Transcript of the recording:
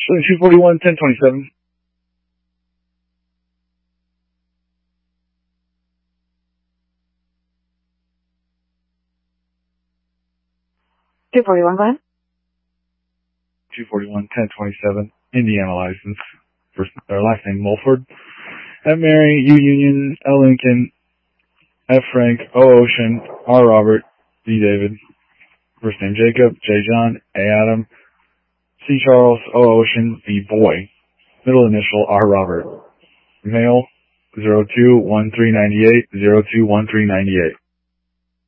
241, 1027. Go ahead. 241, 1027. Indiana license. Last name Mulford. M. Mary, U. Union, L. Lincoln, F. Frank, O. Ocean, R. Robert, D. David. First name Jacob, J. John, A. Adam, C. Charles, O. Ocean, B. Boy. Middle initial R. Robert. Male 021398 021398.